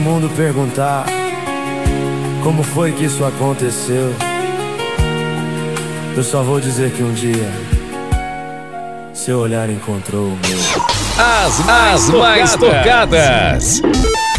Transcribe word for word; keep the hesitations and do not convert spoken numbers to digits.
O mundo perguntar como foi que isso aconteceu, eu só vou dizer que um dia seu olhar encontrou o meu. As mais, As mais tocadas. tocadas.